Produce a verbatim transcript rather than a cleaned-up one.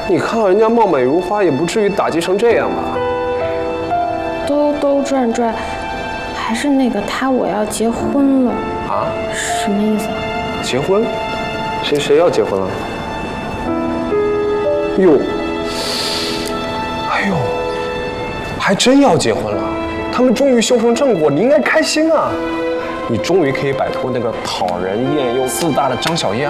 你看到人家貌美如花，也不至于打击成这样吧？ 兜兜转转，还是那个他我要结婚了啊？ 什么意思啊？ 结婚？谁谁要结婚了？哟，哎呦，还真要结婚了！他们终于修成正果，你应该开心啊！你终于可以摆脱那个讨人厌又自大的张小燕